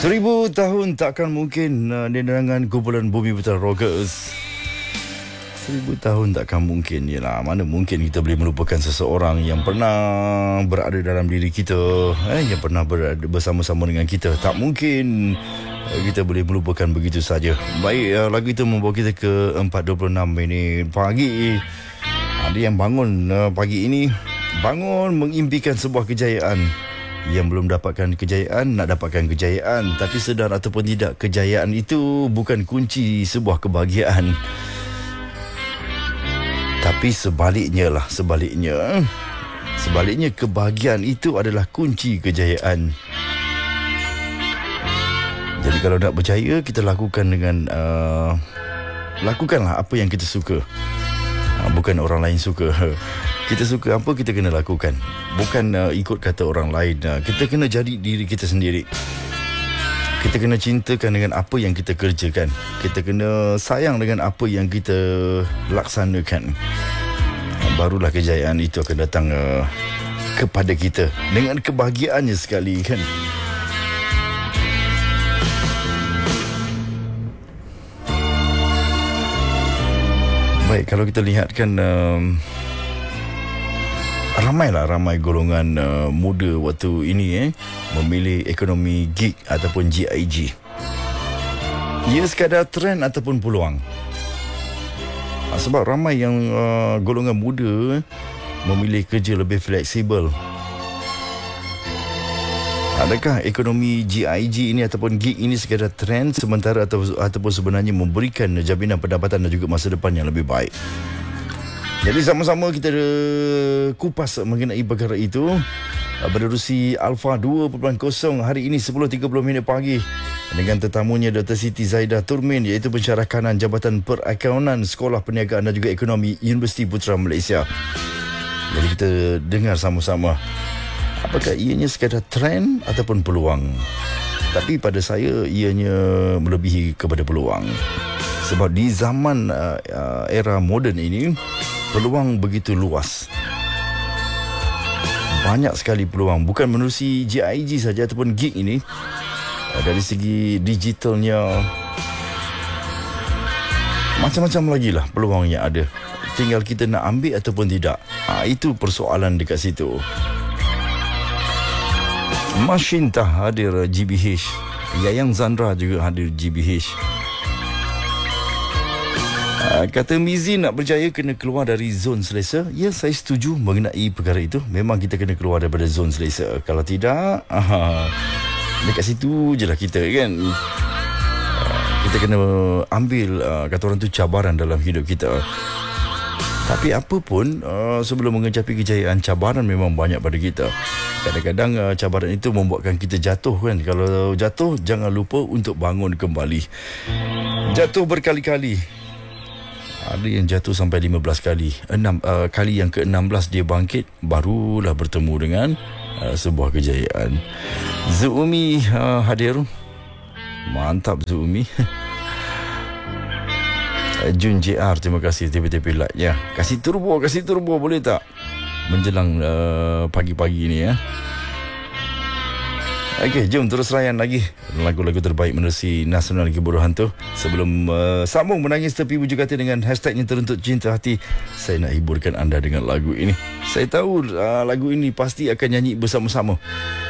1000 tahun takkan mungkin nerangan kumpulan Bumi Putra Rockers. 1000 tahun takkan mungkin. Yalah, mana mungkin kita boleh melupakan seseorang yang pernah berada dalam diri kita, yang pernah berada bersama-sama dengan kita. Tak mungkin kita boleh melupakan begitu saja. Baik, lagu itu membawa kita ke 4.26 pagi. Ada yang bangun pagi ini, bangun mengimpikan sebuah kejayaan. Yang belum dapatkan kejayaan, nak dapatkan kejayaan. Tapi sedar ataupun tidak, kejayaan itu bukan kunci sebuah kebahagiaan. Tapi sebaliknya, kebahagiaan itu adalah kunci kejayaan. Jadi kalau nak berjaya, kita lakukan dengan lakukanlah apa yang kita suka. Bukan orang lain suka. Kita suka apa, kita kena lakukan. Bukan ikut kata orang lain. Kita kena jadi diri kita sendiri. Kita kena cintakan dengan apa yang kita kerjakan. Kita kena sayang dengan apa yang kita laksanakan. Barulah kejayaan itu akan datang kepada kita dengan kebahagiaannya sekali, kan. Baik, kalau kita lihatkan ramai golongan muda waktu ini memilih ekonomi gig ataupun GIG. Ia sekadar trend ataupun peluang. Sebab ramai yang golongan muda memilih kerja lebih fleksibel. Adakah ekonomi GIG ini ataupun gig ini sekadar trend sementara ataupun sebenarnya memberikan jaminan pendapatan dan juga masa depan yang lebih baik? Jadi sama-sama kita kupas mengenai perkara itu. Menerusi Alpha 2.0 hari ini 10.30 pagi dengan tetamunya Dr. Siti Zaidah Turmin, iaitu pensyarah kanan Jabatan Perakaunan Sekolah Perniagaan dan juga Ekonomi Universiti Putra Malaysia. Jadi kita dengar sama-sama, apakah ianya sekadar trend ataupun peluang? Tapi pada saya ianya melebihi kepada peluang. Sebab di zaman era moden ini, peluang begitu luas. Banyak sekali peluang. Bukan menerusi GIG saja ataupun gig ini. Dari segi digitalnya, macam-macam lagi lah peluang yang ada. Tinggal kita nak ambil ataupun tidak. Itu persoalan dekat situ. Masyintah hadir GBH. Yayang Zandra juga hadir GBH. Kata Mizi, nak berjaya kena keluar dari zon selesa. Ya, saya setuju mengenai perkara itu. Memang kita kena keluar daripada zon selesa. Kalau tidak, dekat situ je lah kita, kan. Kita kena ambil, kata orang tu, cabaran dalam hidup kita. Tapi apa pun, sebelum mengecapi kejayaan, cabaran memang banyak pada kita. Kadang-kadang cabaran itu membuatkan kita jatuh, kan. Kalau jatuh, jangan lupa untuk bangun kembali. Jatuh berkali-kali. Ada yang jatuh sampai 15 kali. Kali yang ke-16 dia bangkit, barulah bertemu dengan sebuah kejayaan. Zuumi hadir. Mantap Zuumi. Jun JR, terima kasih TP-TP like ya. Kasih turbo boleh tak? Menjelang pagi-pagi ni ya. Okey, jom terus layan lagi lagu-lagu terbaik menerusi Nasional Hiburan Hantu. Sebelum sambung menangis tepi bujur kata dengan hashtagnya teruntuk cinta hati, saya nak hiburkan anda dengan lagu ini. Saya tahu lagu ini pasti akan nyanyi bersama-sama.